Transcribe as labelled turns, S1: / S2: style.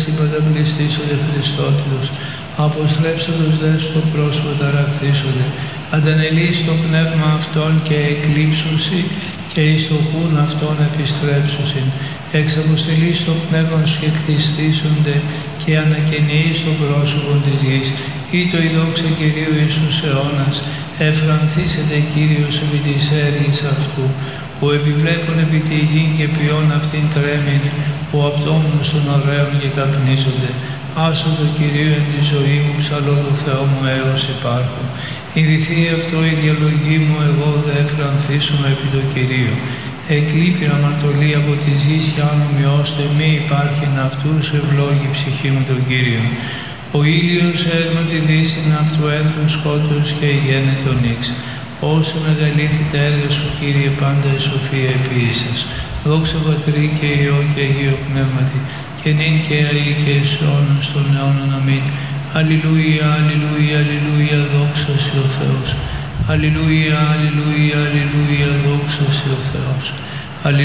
S1: συμπαταπληστήσονται Χριστότιλος, αποστρέψοντος δε στο πρόσωπο ταραχθήσονται, αντανελείς το πνεύμα αυτών και εκλείψουσι και εις το χούν αυτών επιστρέψουσιν, εξαποστελείς το πνεύμα σου και κτιστήσονται και ανακαινείς το πρόσωπο της γης, ή το η δόξα Κυρίου Ιησούς αιώνας, εφρανθήσεται Κύριος επί της έργης αυτού, που επιβλέπουν επί τη γη και ποιόν αυτήν τρέμην, που απτόμνους των ωραίων και καπνίζονται. Άσο το Κυρίου εν τη ζωή μου, ψαλώ το Θεό μου έως υπάρχω. Ιδηθεί αυτό η διαλογή μου, εγώ δε εφρανθίσομαι επί το Κυρίο. Εκλείπει αμαρτωλή από τη γης και άνομοι, ώστε μη υπάρχει αυτούς, ευλόγη ψυχή μου τον Κύριο. Ο ήλιος έρνω τη δύση αυτού έθρου σκότους και γένε τον ίξ. Όσο μεγαλήθη τα έργα σου, Κύριε, πάντα η σοφία επίησας. Δόξα Πατρί και Υιό και Αγίο Πνεύματι, και νυν και αεί και εις αιώνας των αιώνων. Αμήν. Αλληλούια, αλληλούια, αλληλούια, δόξα σοι ο Θεός. Αλληλούια, αλληλούια, αλληλούια, δόξα σοι ο Θεός.